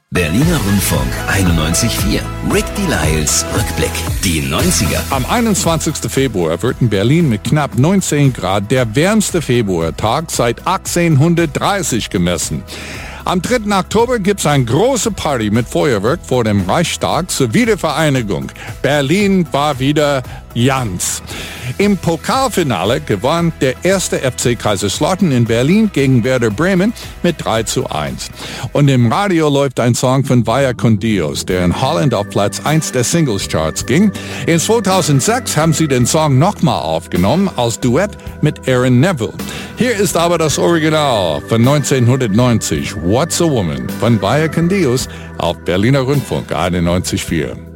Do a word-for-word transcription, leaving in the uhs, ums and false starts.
Berliner Rundfunk einundneunzig Komma vier. Rick Delisles Rückblick. Die neunziger. Am einundzwanzigsten Februar wird in Berlin mit knapp neunzehn Grad der wärmste Februartag seit achtzehnhundertdreißig gemessen. Am dritten Oktober gibt's eine große Party mit Feuerwerk vor dem Reichstag zur Wiedervereinigung. Berlin war wieder Jans. Im Pokalfinale gewann der erste F C Kaiserslautern in Berlin gegen Werder Bremen mit drei zu eins. Und im Radio läuft ein Song von Vaya con Dios, der in Holland auf Platz eins der Singles-Charts ging. In zweitausendsechs haben sie den Song nochmal aufgenommen als Duett mit Aaron Neville. Hier ist aber das Original von neunzehnhundertneunzig, What's a Woman von Vaya con Dios auf Berliner Rundfunk einundneunzig Komma vier.